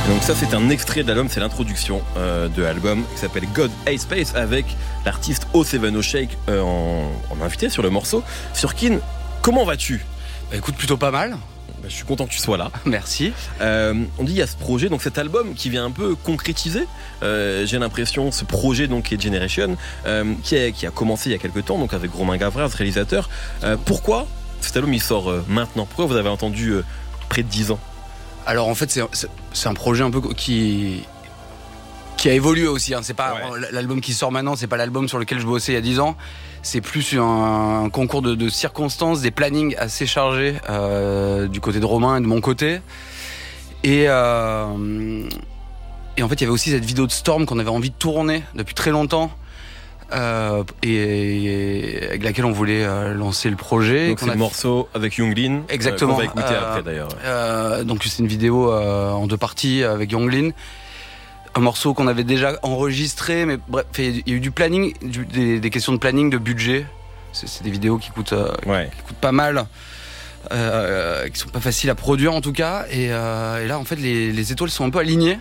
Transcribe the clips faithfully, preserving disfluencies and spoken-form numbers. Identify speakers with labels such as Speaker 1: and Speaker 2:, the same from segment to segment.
Speaker 1: Donc ça c'est un extrait de l'album, c'est l'introduction euh, de l'album qui s'appelle God Hate Space avec l'artiste O sept O Shake euh, en, en invité sur le morceau. Surkin, comment vas-tu ?
Speaker 2: Bah écoute, plutôt pas mal.
Speaker 1: Bah, je suis content que tu sois là.
Speaker 2: Merci.
Speaker 1: Euh, on dit il y a ce projet, donc cet album qui vient un peu concrétiser. Euh, j'ai l'impression ce projet donc qui est Generation, euh, qui, a, qui a commencé il y a quelques temps, donc avec Romain Gavras, réalisateur. Euh, pourquoi cet album il sort euh, maintenant ? Pourquoi vous avez entendu euh, près de dix ans ?
Speaker 2: Alors en fait c'est, c'est, c'est un projet un peu qui qui a évolué aussi. Hein. C'est pas ouais. L'album qui sort maintenant, c'est pas l'album sur lequel je bossais il y a dix ans. C'est plus un, un concours de, de circonstances, des plannings assez chargés euh, du côté de Romain et de mon côté. Et, euh, et en fait, il y avait aussi cette vidéo de Storm qu'on avait envie de tourner depuis très longtemps. Euh, et, et avec laquelle on voulait euh, lancer le projet.
Speaker 1: Donc c'est le morceau avec Younglin.
Speaker 2: Exactement.
Speaker 1: Euh, qu'on va écouter
Speaker 2: euh,
Speaker 1: après d'ailleurs.
Speaker 2: Euh, donc c'est une vidéo euh, en deux parties avec Younglin. Un morceau qu'on avait déjà enregistré, mais bref, il y a eu du planning, du, des, des questions de planning, de budget. C'est, c'est des vidéos qui coûtent, euh,
Speaker 1: ouais.
Speaker 2: qui coûtent pas mal, euh, qui sont pas faciles à produire en tout cas. Et, euh, et là, en fait, les, les étoiles sont un peu alignées.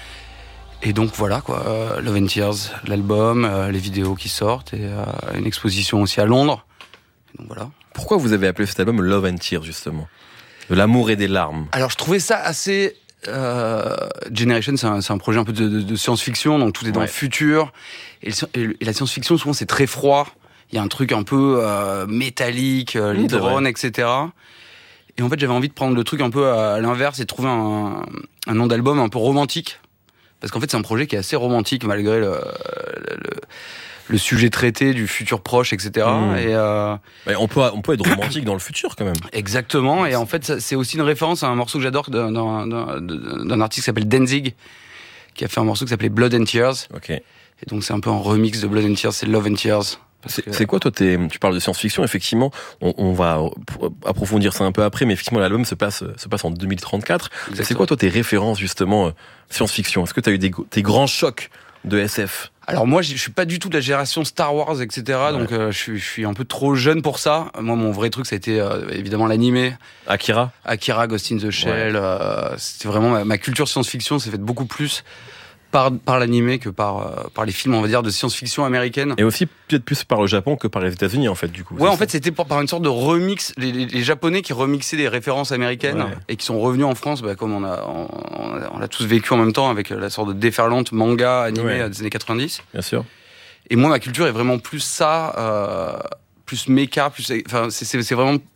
Speaker 2: Et donc voilà quoi, euh, Love and Tears, l'album, euh, les vidéos qui sortent et euh, une exposition aussi à Londres. Et donc voilà.
Speaker 1: Pourquoi vous avez appelé cet album Love and Tears justement ? De l'amour et des larmes.
Speaker 2: Alors je trouvais ça assez... Euh, Generation, c'est un, c'est un projet un peu de, de, de science-fiction, donc tout est dans ouais. le futur. Et, le, et la science-fiction, souvent, c'est très froid. Il y a un truc un peu euh, métallique, euh, les mmh, drones, et cetera. Et en fait, j'avais envie de prendre le truc un peu à, à l'inverse et de trouver un, un nom d'album un peu romantique. Parce qu'en fait, c'est un projet qui est assez romantique, malgré le, le, le sujet traité du futur proche, et cetera. Mmh. Et euh...
Speaker 1: Mais on peut, on peut être romantique dans le futur, quand même.
Speaker 2: Exactement. Et en fait, c'est aussi une référence à un morceau que j'adore d'un, d'un, d'un, d'un artiste qui s'appelle Danzig, qui a fait un morceau qui s'appelait Blood and Tears.
Speaker 1: Ok.
Speaker 2: Et donc, c'est un peu un remix de Blood and Tears, c'est Love and Tears.
Speaker 1: C'est, que... c'est quoi, toi, t'es, tu parles de science-fiction, effectivement, on, on va approfondir ça un peu après, mais effectivement, l'album se passe, se passe en deux mille trente-quatre. Exactement. C'est quoi, toi, tes références, justement, science-fiction ? Est-ce que t'as eu des, tes grands chocs de S F ?
Speaker 2: Alors moi, je suis pas du tout de la génération Star Wars, et cetera. Ouais. Donc euh, je, suis, je suis un peu trop jeune pour ça. Moi, mon vrai truc, ça a été euh, évidemment l'animé.
Speaker 1: Akira.
Speaker 2: Akira, Ghost in the Shell. Ouais. Euh, c'était vraiment ma, ma culture science-fiction s'est faite beaucoup plus par par l'animé que par euh, par les films, on va dire, de science-fiction américaine.
Speaker 1: Et aussi peut-être plus par le Japon que par les États-Unis, en fait, du coup.
Speaker 2: Ouais, en ça. fait, c'était par, par une sorte de remix. Les, les, les Japonais qui remixaient des références américaines ouais. et qui sont revenus en France, bah, comme on a, on, on, a, on a tous vécu en même temps avec la sorte de déferlante manga animé ouais. des années quatre-vingt-dix.
Speaker 1: Bien sûr.
Speaker 2: Et moi, ma culture est vraiment plus ça, euh, plus méca, plus, enfin, c'est, c'est, c'est vraiment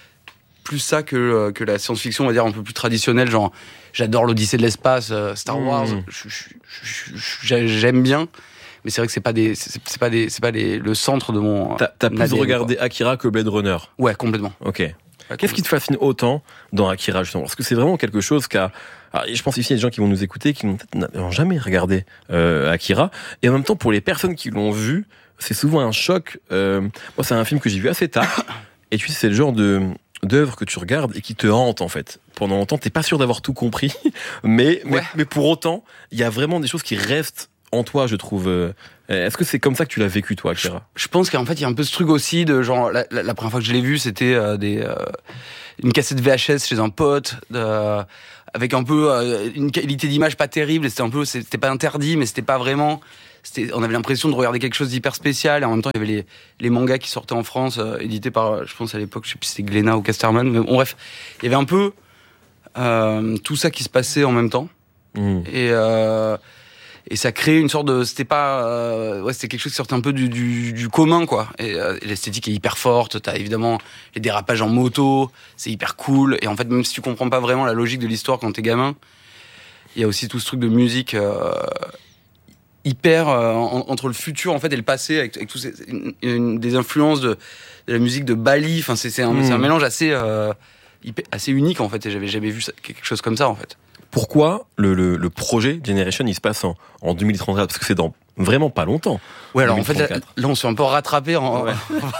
Speaker 2: plus ça que que la science-fiction, on va dire un peu plus traditionnelle, genre. J'adore l'Odyssée de l'espace, euh, Star Wars. Mmh. Je, je, je, j'aime bien, mais c'est vrai que c'est pas des, c'est, c'est pas des, c'est pas les, le centre de mon.
Speaker 1: T'as, t'as plus A D N, regardé quoi. Akira que Blade Runner.
Speaker 2: Ouais, complètement.
Speaker 1: Ok. Ouais, Qu'est-ce qui te fascine autant dans Akira justement ? Parce que c'est vraiment quelque chose qu'a. Alors, je pense ici il y a des gens qui vont nous écouter qui n'ont, n'ont jamais regardé euh, Akira, et en même temps pour les personnes qui l'ont vu, c'est souvent un choc. Euh, moi, c'est un film que j'ai vu assez tard, et tu sais, c'est le genre de d'œuvre que tu regardes et qui te hante en fait. Pendant longtemps, t'es pas sûr d'avoir tout compris, mais, ouais. mais, mais pour autant, il y a vraiment des choses qui restent en toi, je trouve. Est-ce que c'est comme ça que tu l'as vécu, toi, Akira ?
Speaker 2: Je, je pense qu'en fait, il y a un peu ce truc aussi de genre, la, la, la première fois que je l'ai vu, c'était euh, des, euh, une cassette V H S chez un pote, euh, avec un peu euh, une qualité d'image pas terrible, et c'était un peu, c'était pas interdit, mais c'était pas vraiment. C'était, on avait l'impression de regarder quelque chose d'hyper spécial, et en même temps, il y avait les, les mangas qui sortaient en France, euh, édités par, je pense à l'époque, je sais plus si c'était Glénat ou Casterman, mais bon, bref, il y avait un peu euh, tout ça qui se passait en même temps. Mmh. Et, euh, et ça créait une sorte de, c'était pas, euh, ouais, c'était quelque chose qui sortait un peu du, du, du commun, quoi. Et, euh, et l'esthétique est hyper forte. T'as évidemment les dérapages en moto, c'est hyper cool. Et en fait, même si tu comprends pas vraiment la logique de l'histoire quand t'es gamin, il y a aussi tout ce truc de musique. Euh, hyper euh, en, entre le futur en fait et le passé avec, avec tous ces, une, une, des influences de, de la musique de Bali, enfin c'est c'est un, mmh. c'est un mélange assez euh, hyper, assez unique en fait, et j'avais jamais vu ça, quelque chose comme ça en fait.
Speaker 1: Pourquoi le, le, le projet Generation il se passe en, en deux mille trente-quatre ? Parce que c'est dans vraiment pas longtemps.
Speaker 2: Ouais, alors en fait, là, là, on s'est un peu rattrapé en,
Speaker 1: ouais.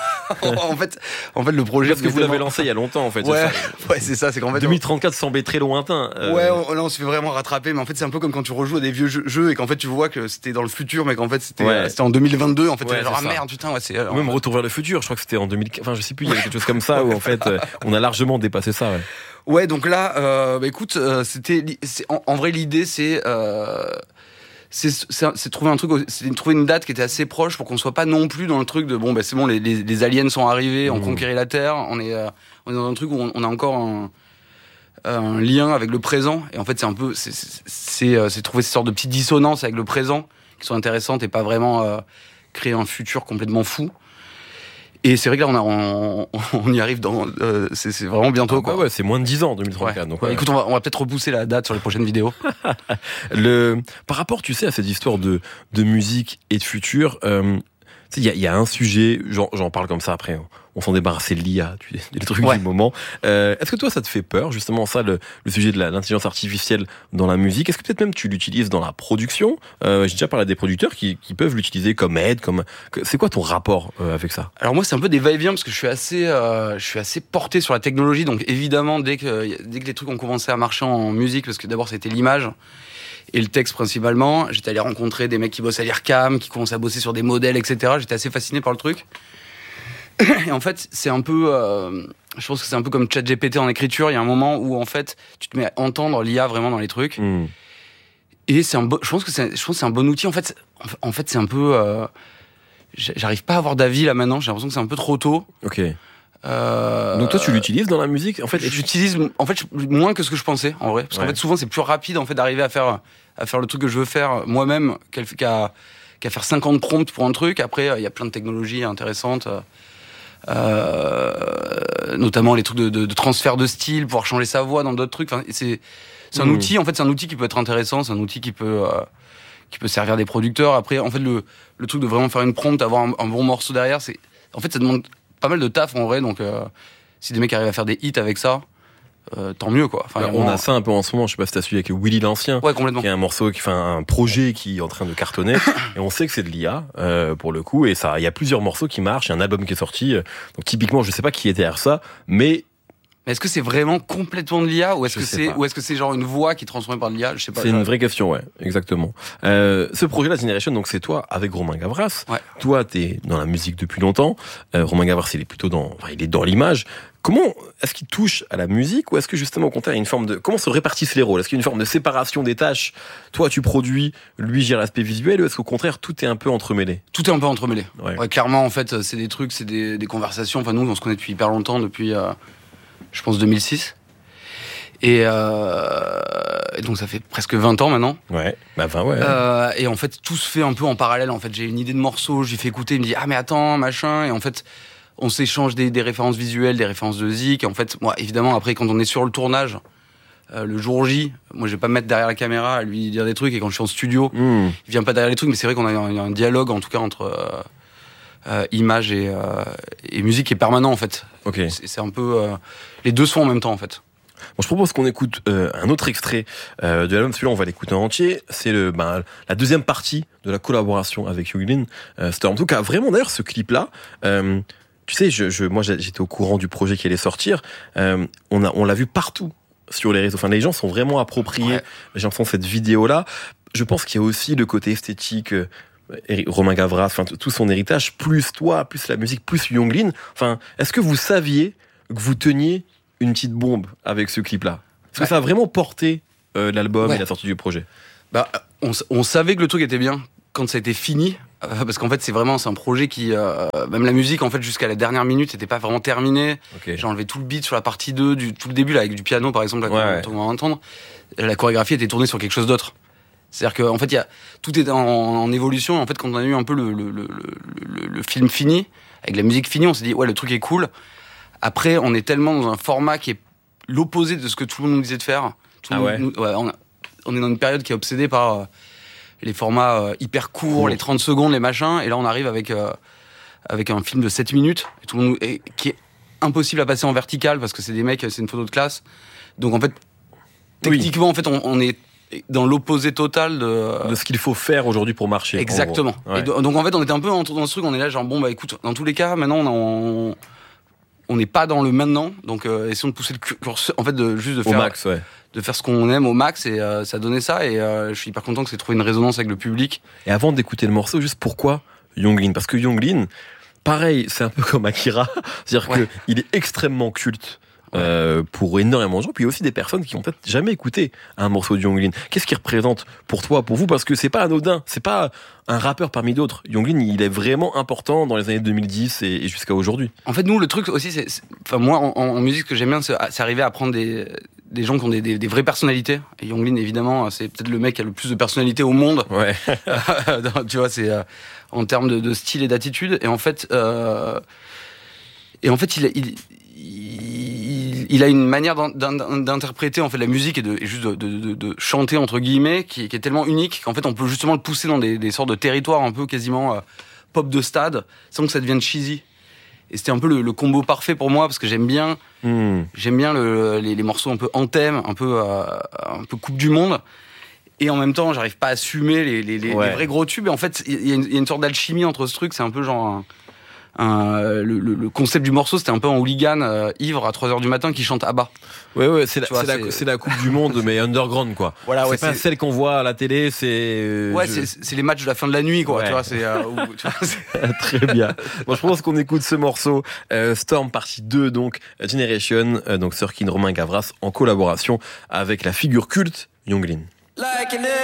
Speaker 2: en fait, en fait, le projet.
Speaker 1: Parce que vous l'avez lancé il y a longtemps, en fait.
Speaker 2: Ouais,
Speaker 1: c'est
Speaker 2: ouais, c'est ça, c'est qu'en fait.
Speaker 1: deux mille trente-quatre on... semblait très lointain. Euh...
Speaker 2: Ouais, on, là, on se fait vraiment rattraper, mais en fait, c'est un peu comme quand tu rejoues à des vieux jeux et qu'en fait, tu vois que c'était dans le futur, mais qu'en fait, c'était, ouais. c'était en deux mille vingt-deux, en fait,
Speaker 1: ouais,
Speaker 2: genre, ah merde, putain, ouais, c'est. Alors,
Speaker 1: même Retour vers le futur, je crois que c'était en deux mille, enfin, je sais plus, il y avait quelque chose comme ça où, en fait, euh, on a largement dépassé ça, ouais.
Speaker 2: Ouais, donc là, euh, bah, écoute, euh, c'était, c'est, en, en vrai, l'idée, c'est. Euh, C'est, c'est, c'est trouver un truc, c'est trouver une date qui était assez proche pour qu'on soit pas non plus dans le truc de bon, ben bah, c'est bon, les, les, les aliens sont arrivés, on mmh. conquérit la Terre, on est, euh, on est dans un truc où on, on a encore un, un lien avec le présent. Et en fait, c'est un peu, c'est, c'est, c'est, c'est trouver ces sortes de petites dissonances avec le présent qui sont intéressantes et pas vraiment euh, créer un futur complètement fou. Et c'est vrai que là, on, a, on, on y arrive dans. Euh, c'est, c'est vraiment bientôt,
Speaker 1: ah bah
Speaker 2: quoi.
Speaker 1: Ouais, c'est moins de dix ans, deux mille trente-quatre.
Speaker 2: Ouais.
Speaker 1: Donc,
Speaker 2: ouais,
Speaker 1: ouais.
Speaker 2: Écoute, on va, on va peut-être repousser la date sur les prochaines vidéos.
Speaker 1: Le, par rapport, tu sais, à cette histoire de, de musique et de futur, euh, il y, y a un sujet, j'en, j'en parle comme ça après, on s'en débarrasse, c'est l'I A, tu sais, les trucs ouais. du moment. Euh, est-ce que toi, ça te fait peur, justement, ça, le, le sujet de la, l'intelligence artificielle dans la musique? Est-ce que peut-être même tu l'utilises dans la production? euh, J'ai déjà parlé à des producteurs qui, qui peuvent l'utiliser comme aide, comme. C'est quoi ton rapport euh, avec ça?
Speaker 2: Alors moi, c'est un peu des va-et-vient parce que je suis assez, euh, je suis assez porté sur la technologie. Donc évidemment, dès que dès que les trucs ont commencé à marcher en musique, parce que d'abord c'était l'image et le texte principalement, j'étais allé rencontrer des mecs qui bossent à l'I R C A M, qui commençaient à bosser sur des modèles, et cetera. J'étais assez fasciné par le truc. Et en fait, c'est un peu, euh, je pense que c'est un peu comme ChatGPT en écriture. Il y a un moment où en fait, tu te mets à entendre l'I A vraiment dans les trucs. Mmh. Et c'est un bon, je pense que c'est, je pense que c'est un bon outil. En fait, en fait, c'est un peu, euh, j'arrive pas à avoir d'avis là maintenant. J'ai l'impression que c'est un peu trop tôt.
Speaker 1: Ok. Euh... Donc toi, tu l'utilises dans la musique, en fait?
Speaker 2: J'utilise, en fait, moins que ce que je pensais, en vrai. Parce ouais. qu'en fait, souvent, c'est plus rapide, en fait, d'arriver à faire, à faire le truc que je veux faire moi-même, qu'à, qu'à faire cinquante prompts pour un truc. Après, il y a plein de technologies intéressantes. Euh, notamment les trucs de, de, de transfert de style, pouvoir changer sa voix dans d'autres trucs. Enfin, c'est, c'est un mmh. outil, en fait, c'est un outil qui peut être intéressant, c'est un outil qui peut, euh, qui peut servir des producteurs. Après, en fait, le, le truc de vraiment faire une prompt, avoir un, un bon morceau derrière, c'est, en fait, ça demande pas mal de taf en vrai, donc euh, si des mecs arrivent à faire des hits avec ça, euh, tant mieux quoi. Enfin,
Speaker 1: on a ça un peu en ce moment, je sais pas si t'as suivi avec Willy l'Ancien,
Speaker 2: ouais, complètement.
Speaker 1: Qui est un morceau, qui fait un projet qui est en train de cartonner, et on sait que c'est de l'I A euh, pour le coup, et ça, il y a plusieurs morceaux qui marchent, il y a un album qui est sorti, donc typiquement, je sais pas qui est derrière ça, mais
Speaker 2: Mais est-ce que c'est vraiment complètement de l'I A ou est-ce
Speaker 1: je
Speaker 2: que c'est
Speaker 1: pas.
Speaker 2: ou est-ce que c'est genre une voix qui est transformée par de l'I A? Je sais pas.
Speaker 1: C'est une vraie question, ouais, exactement. Euh, ce projet-là, Generation, donc c'est toi avec Romain Gavras.
Speaker 2: Ouais.
Speaker 1: Toi, t'es dans la musique depuis longtemps. Euh, Romain Gavras, il est plutôt dans, enfin, il est dans l'image. Comment est-ce qu'il touche à la musique ou est-ce que justement au contraire il y a une forme de comment se répartissent les rôles? Est-ce qu'il y a une forme de séparation des tâches? Toi, tu produis, lui gère l'aspect visuel, ou est-ce qu'au contraire tout est un peu entremêlé?
Speaker 2: Tout est un peu entremêlé.
Speaker 1: Ouais.
Speaker 2: Ouais, clairement, en fait, c'est des trucs, c'est des, des conversations. Enfin, nous, on se connaît depuis hyper longtemps, depuis. Euh... je pense deux mille six. Et, euh, et donc ça fait presque vingt ans maintenant.
Speaker 1: Ouais, bah vingt, ouais.
Speaker 2: Euh, et en fait, tout se fait un peu en parallèle. En fait, j'ai une idée de morceau, je lui fais écouter, il me dit ah mais attends, machin. Et en fait, on s'échange des, des références visuelles, des références de zik. Et en fait, moi, évidemment, après, quand on est sur le tournage, euh, le jour J, moi, je vais pas me mettre derrière la caméra à lui dire des trucs. Et quand je suis en studio, mmh. il vient pas derrière les trucs. Mais c'est vrai qu'on a un, un dialogue, en tout cas, entre euh, euh, image et, euh, et musique qui est permanent, en fait.
Speaker 1: Okay.
Speaker 2: C'est, c'est un peu euh, les deux sont en même temps, en fait.
Speaker 1: Bon, je propose qu'on écoute euh, un autre extrait euh, de l'album. Celui-là, on va l'écouter en entier. C'est le, ben, la deuxième partie de la collaboration avec Yuglin. Euh, c'était en tout cas vraiment d'ailleurs ce clip-là. Euh, tu sais, je, je, moi j'étais au courant du projet qui allait sortir. Euh, on a, on l'a vu partout sur les réseaux. Enfin, les gens sont vraiment appropriés. Ouais. J'ai l'impression de cette vidéo-là. Je pense qu'il y a aussi le côté esthétique. Euh, Romain Gavras, enfin tout son héritage, plus toi, plus la musique, plus Yuglin. Enfin, est-ce que vous saviez que vous teniez une petite bombe avec ce clip-là? Parce que ouais. ça a vraiment porté euh, l'album ouais. et la sortie du projet.
Speaker 2: Bah, on, on savait que le truc était bien quand ça a été fini, euh, parce qu'en fait c'est vraiment c'est un projet qui, euh, même la musique en fait jusqu'à la dernière minute c'était pas vraiment terminé. Okay. J'ai enlevé tout le beat sur la partie deux, du, tout le début là avec du piano par exemple, là,
Speaker 1: ouais,
Speaker 2: qu'on ouais. va entendre. La chorégraphie était tournée sur quelque chose d'autre. C'est-à-dire qu'en fait, y a, tout est en, en évolution. En fait, quand on a eu un peu le, le, le, le, le film fini, avec la musique finie, on s'est dit, ouais, le truc est cool. Après, on est tellement dans un format qui est l'opposé de ce que tout le monde nous disait de faire. Tout
Speaker 1: ah ouais.
Speaker 2: Nous, ouais, on, a, on est dans une période qui est obsédée par euh, les formats euh, hyper courts, cool. les trente secondes, les machins. Et là, on arrive avec, euh, avec un film de sept minutes, et tout le monde, et, qui est impossible à passer en vertical, parce que c'est des mecs, c'est une photo de classe. Donc, en fait, techniquement, oui. en fait, on, on est... dans l'opposé total de
Speaker 1: de ce qu'il faut faire aujourd'hui pour marcher.
Speaker 2: Exactement.
Speaker 1: En ouais.
Speaker 2: Et donc en fait, on était un peu dans ce truc. On est là, genre bon bah écoute, dans tous les cas, maintenant on on n'est pas dans le maintenant, donc euh, essayons de pousser le curseur, en fait, de juste de faire
Speaker 1: au max, ouais.
Speaker 2: de faire ce qu'on aime au max, et euh, ça a donné ça. Et euh, je suis hyper content que c'est trouvé une résonance avec le public.
Speaker 1: Et avant d'écouter le morceau, juste pourquoi Young Lean? Parce que Young Lean, pareil, c'est un peu comme Akira, c'est-à-dire ouais. qu'il est extrêmement culte. Euh, pour énormément de gens, puis il y a aussi des personnes qui n'ont peut-être jamais écouté un morceau de Young Lean. Qu'est-ce qu'il représente pour toi, pour vous? Parce que c'est pas anodin, c'est pas un rappeur parmi d'autres. Young Lean, il est vraiment important dans les années deux mille dix et, et jusqu'à aujourd'hui.
Speaker 2: En fait, nous, le truc aussi, c'est, c'est enfin moi, en, en musique, ce que j'aime bien, c'est, c'est arriver à prendre des des gens qui ont des, des, des vraies personnalités. Et Young Lean, évidemment, c'est peut-être le mec qui a le plus de personnalité au monde.
Speaker 1: Ouais.
Speaker 2: Tu vois, c'est euh, en termes de, de style et d'attitude. Et en fait, euh, et en fait, il, il Il, il a une manière d'interpréter en fait la musique et, de, et juste de, de, de, de chanter entre guillemets qui, qui est tellement unique qu'en fait on peut justement le pousser dans des, des sortes de territoires un peu quasiment euh, pop de stade sans que ça devienne cheesy. Et c'était un peu le, le combo parfait pour moi parce que j'aime bien mm. j'aime bien le, les, les morceaux un peu anthème, un peu euh, un peu coupe du monde. Et en même temps, j'arrive pas à assumer les, les, les, ouais. les vrais gros tubes. Et en fait, il y, y a une sorte d'alchimie entre ce truc. C'est un peu genre un, Un, le, le concept du morceau, c'était un peu un hooligan euh, ivre à trois heures du matin qui chante ABBA.
Speaker 1: Ouais, ouais, c'est la, vois, c'est, c'est... La, c'est la Coupe du Monde, mais underground, quoi.
Speaker 2: Voilà,
Speaker 1: c'est
Speaker 2: ouais,
Speaker 1: pas
Speaker 2: c'est...
Speaker 1: celle qu'on voit à la télé, c'est. Euh,
Speaker 2: ouais,
Speaker 1: je...
Speaker 2: c'est, c'est les matchs de la fin de la nuit, quoi. Ouais. Tu vois, c'est. Euh, où, tu vois, c'est...
Speaker 1: Très bien. Bon, je pense qu'on écoute ce morceau, euh, Storm partie deux, donc Generation, euh, donc Sirkin, Romain Gavras, en collaboration avec la figure culte Young Lean. Like